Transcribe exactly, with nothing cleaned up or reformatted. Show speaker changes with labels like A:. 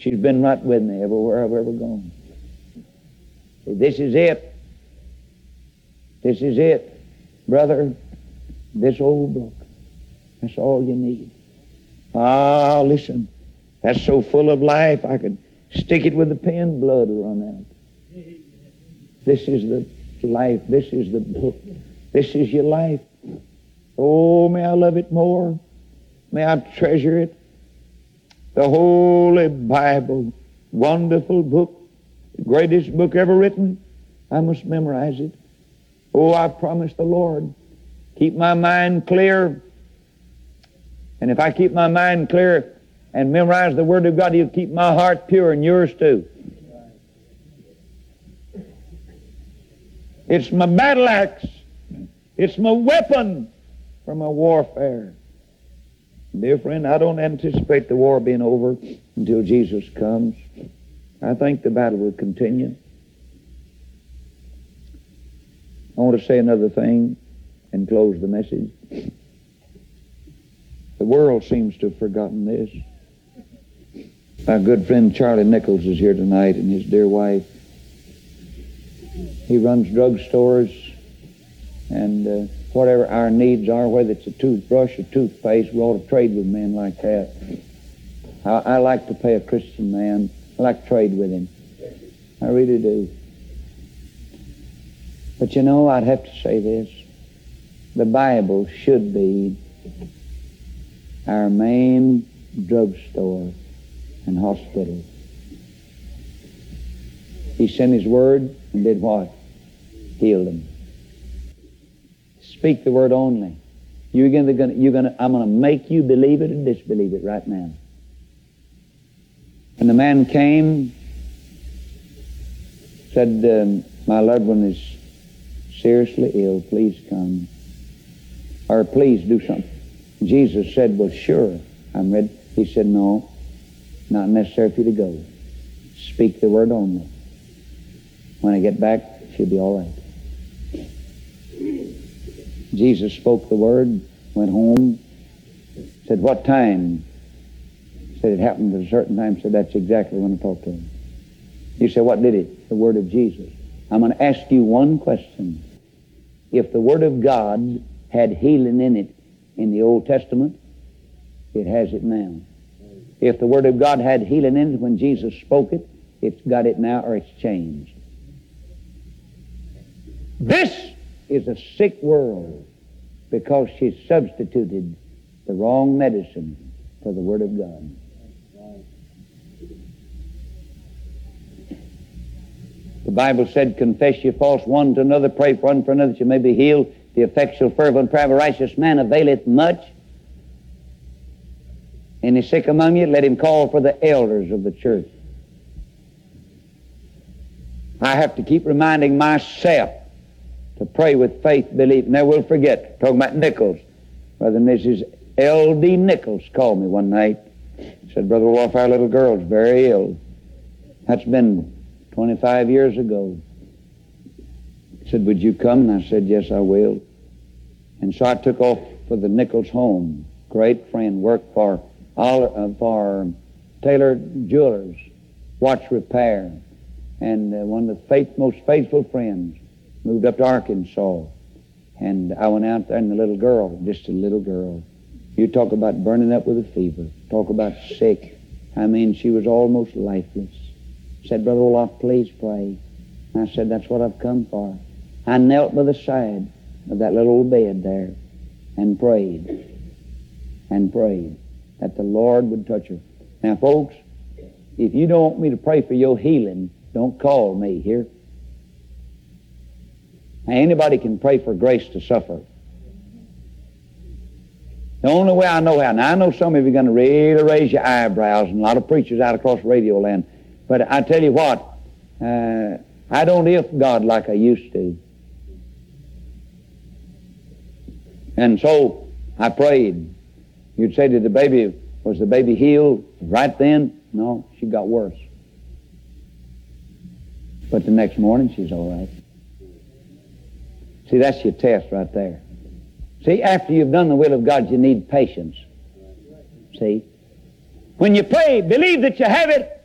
A: She's been right with me everywhere I've ever gone. This is it. This is it. Brother, this old book. That's all you need. Ah, listen. That's so full of life, I could stick it with a pen, blood will run out. This is the life. This is the book. This is your life. Oh, may I love it more. May I treasure it. The Holy Bible, wonderful book, the greatest book ever written. I must memorize it. Oh, I promise the Lord, keep my mind clear. And if I keep my mind clear and memorize the Word of God, He'll keep my heart pure, and yours too. It's my battle axe. It's my weapon for my warfare. Dear friend, I don't anticipate the war being over until Jesus comes. I think the battle will continue. I want to say another thing and close the message. The world seems to have forgotten this. My good friend Charlie Nichols is here tonight, and his dear wife. He runs drug stores, and uh, whatever our needs are, whether it's a toothbrush or toothpaste, we ought to trade with men like that. I, I like to pay a Christian man. I like to trade with him. I really do. But you know, I'd have to say this. The Bible should be our main drugstore and hospital. He sent His Word and did what? Healed them. Speak the Word only. You're gonna, you're gonna, I'm going to make you believe it and disbelieve it right now. And the man came, said, um, my loved one is seriously ill, please come. Or please do something. Jesus said, well, sure, I'm ready. He said, no, not necessary for you to go. Speak the Word only. When I get back, she'll be all right. Jesus spoke the Word, went home, said, what time? Said it happened at a certain time. Said, that's exactly when I talked to him. You say, what did it? The Word of Jesus. I'm going to ask you one question. If the Word of God had healing in it in the Old Testament, it has it now. If the Word of God had healing in it when Jesus spoke it, it's got it now or it's changed. This is a sick world because she substituted the wrong medicine for the Word of God. The Bible said, confess your faults one to another, pray for one for another that you may be healed. The effectual fervent prayer of a righteous man availeth much. Any sick among you, let him call for the elders of the church. I have to keep reminding myself to pray with faith, belief. Never will forget. Talking about Nichols. Brother and Missus L D Nichols called me one night. Said, Brother Wolf, our little girl's very ill. That's been twenty-five years ago. He said, would you come? And I said, yes, I will. And so I took off for the Nichols home. Great friend, worked for, all, uh, for Taylor Jewelers, watch repair. And uh, one of the faith, most faithful friends. Moved up to Arkansas, and I went out there, and the little girl, just a little girl, you talk about burning up with a fever, talk about sick. I mean, she was almost lifeless. Said, Brother Olaf, please pray. And I said, that's what I've come for. I knelt by the side of that little old bed there and prayed and prayed that the Lord would touch her. Now, folks, if you don't want me to pray for your healing, don't call me here. Now, anybody can pray for grace to suffer. The only way I know how. Now, I know some of you are going to really raise your eyebrows, and a lot of preachers out across radio land. But I tell you what, uh, I don't if God like I used to. And so I prayed. You'd say, did the baby, was the baby healed right then? No, she got worse. But the next morning, she's all right. See, that's your test right there. See, after you've done the will of God, you need patience. See? When you pray, believe that you have it,